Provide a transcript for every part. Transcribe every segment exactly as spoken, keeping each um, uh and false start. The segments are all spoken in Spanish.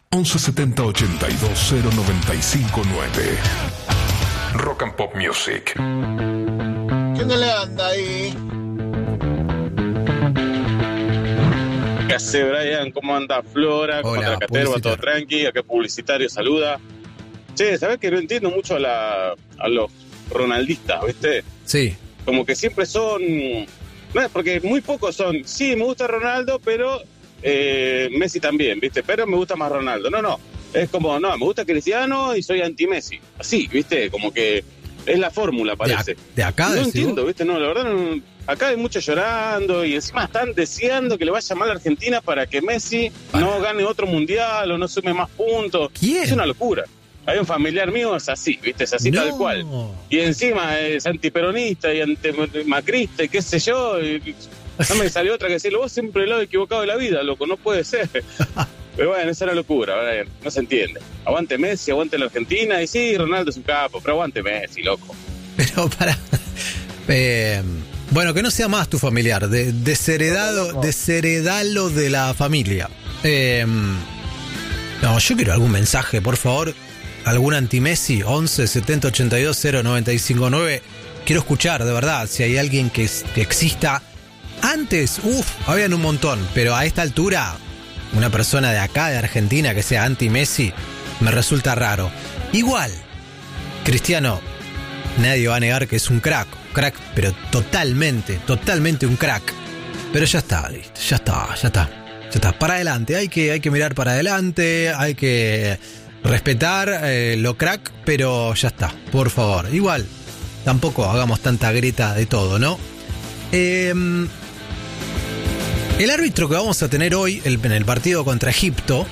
once setenta ochenta y dos cero noventa y cinco nueve. Rock and Pop Music. ¿Quién le anda ahí? ¿Qué hace, Brian? ¿Cómo anda Flora? ¿Cómo anda la Caterva? ¿Todo tranqui? Acá Publicitario saluda. Che, ¿sabés que no entiendo mucho a, la, a los ronaldistas, viste? Sí. Como que siempre son... No, porque muy pocos son... Sí, me gusta Ronaldo, pero... Eh, Messi también, viste, pero me gusta más Ronaldo. No, no, es como, no, me gusta Cristiano y soy anti-Messi. Así, viste, como que es la fórmula, parece. De, de acá, no entiendo, vos? viste, no, la verdad, no, acá hay mucho llorando y encima están deseando que le vaya mal a Argentina para que Messi para. no gane otro mundial o no sume más puntos. ¿Quién? Es una locura. Hay un familiar mío, es así, viste, es así no. tal cual. Y encima es antiperonista y antimacrista y qué sé yo. Y, no me salió otra que decirlo, vos siempre el lado equivocado de la vida, loco, no puede ser. Pero bueno, esa es la locura, Brian, no se entiende. Aguante Messi, aguante la Argentina, y sí, Ronaldo es un capo, pero aguante Messi, loco. Pero para... Eh, bueno, que no sea más tu familiar, de, desheredado, no, desheredalo de la familia. Eh, no, yo quiero algún mensaje, por favor, algún anti-Messi, once setenta ochenta y dos cero noventa y cinco nueve. Quiero escuchar, de verdad, si hay alguien que, que exista... Antes, uff, habían un montón, pero a esta altura, una persona de acá, de Argentina, que sea anti-Messi, me resulta raro. Igual, Cristiano, nadie va a negar que es un crack, crack, pero totalmente, totalmente un crack. Pero ya está, listo, ya está, ya está, ya está. Para adelante, hay que, hay que mirar para adelante, hay que respetar eh, lo crack, pero ya está, por favor. Igual, tampoco hagamos tanta grita de todo, ¿no? Eh... El árbitro que vamos a tener hoy el, en el partido contra Egipto,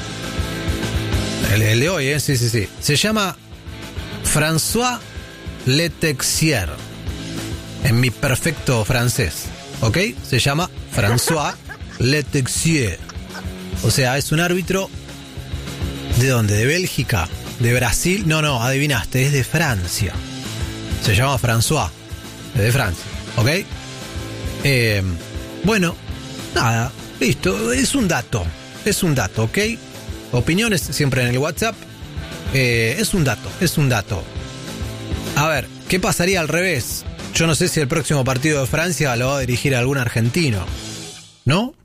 el, el de hoy, ¿eh? sí, sí, sí, se llama François Letexier, en mi perfecto francés, ¿ok? Se llama François Letexier. O sea, es un árbitro ¿de dónde? ¿De Bélgica? ¿De Brasil? No, no, adivinaste, es de Francia. Se llama François, es de Francia, ¿ok? Eh, bueno. Nada, listo, es un dato, es un dato, ¿ok? Opiniones siempre en el WhatsApp, eh, es un dato, es un dato. A ver, ¿qué pasaría al revés? Yo no sé si el próximo partido de Francia lo va a dirigir algún argentino, ¿no?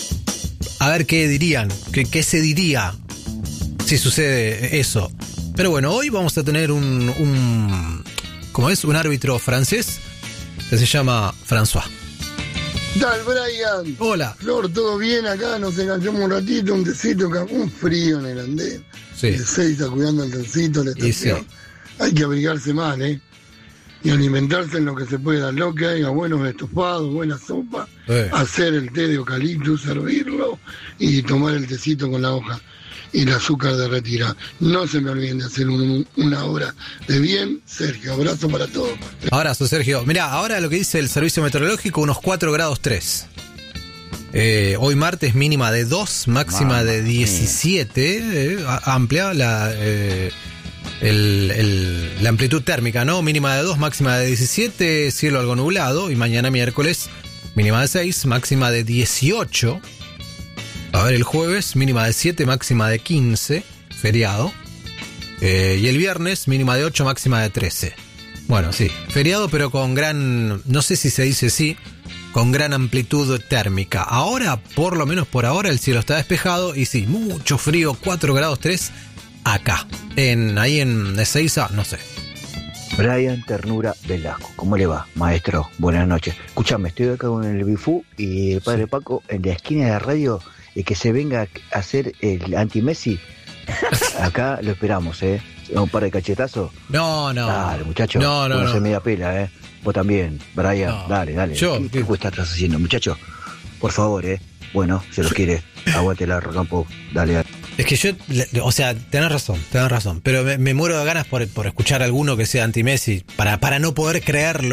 A ver qué dirían, qué, qué se diría si sucede eso. Pero bueno, hoy vamos a tener un, un ¿cómo es? Un árbitro francés que se llama François. ¿Qué tal, Brian? Hola. Flor, ¿todo bien acá? Nos enganchamos un ratito, un tecito, un frío en el andén. Sí. De seis, cuidando el trencito, la estación. Sí. Hay que abrigarse más, ¿eh? Y alimentarse en lo que se pueda. Lo que haya, buenos estofados, buena sopa. Eh. Hacer el té de eucalipto, servirlo y tomar el tecito con la hoja y el azúcar derretida. No se me olviden de hacer un, una hora de bien. Sergio, abrazo para todos. Abrazo, Sergio. Mirá, ahora lo que dice el servicio meteorológico, unos cuatro grados tres. Eh, hoy martes mínima de dos, máxima Mamá de diecisiete, eh, amplia la, eh, el, el, la amplitud térmica, ¿no? Mínima de dos, máxima de diecisiete, cielo algo nublado, y mañana miércoles mínima de seis, máxima de dieciocho. A ver, el jueves mínima de siete, máxima de quince, feriado. Eh, y el viernes mínima de ocho, máxima de trece. Bueno, sí, feriado pero con gran, no sé si se dice así, con gran amplitud térmica. Ahora, por lo menos por ahora, el cielo está despejado y sí, mucho frío, cuatro grados tres acá. En, ahí en Ezeiza, no sé. Brian Ternura Velasco, ¿cómo le va, maestro? Buenas noches. Escuchame, estoy acá con el Bifú y el padre sí. Paco en la esquina de la radio. Y que se venga a hacer el anti-Messi, acá lo esperamos, ¿eh? Un par de cachetazos. No, no. Dale, muchacho. No, no, no. Se media pela, ¿eh? Vos también, Brian. No. Dale, dale. Yo, ¿Qué, ¿Qué cuesta estás haciendo, muchacho? Por favor, ¿eh? Bueno, se lo quiere. Aguante la rock and pop. Dale, dale. Es que yo, o sea, tenés razón, tenés razón. Pero me, me muero de ganas por, por escuchar a alguno que sea anti-Messi para, para no poder creerlo.